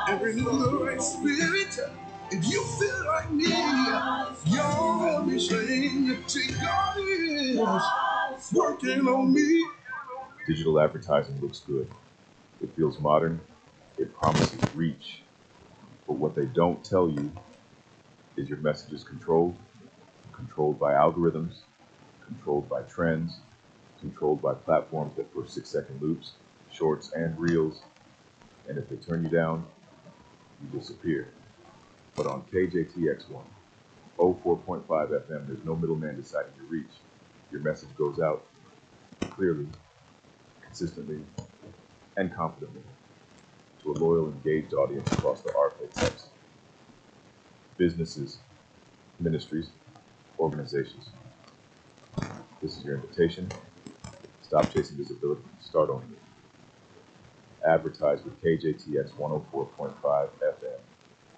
and renew the right spirit. If you feel like me, you'll be saying, see, God is working on me. Digital advertising looks good. It feels modern. It promises reach. But what they don't tell you is your message is controlled by algorithms, controlled by trends, controlled by platforms that push 6-second loops, shorts, and reels. And if they turn you down, you disappear. But on KJTX1, 04.5 FM, there's no middleman deciding your reach. Your message goes out clearly, consistently, and confidently to a loyal, engaged audience across the ARPANET. Businesses, ministries, organizations. This is your invitation. Stop chasing visibility. Start owning it. Advertise with KJTX 104.5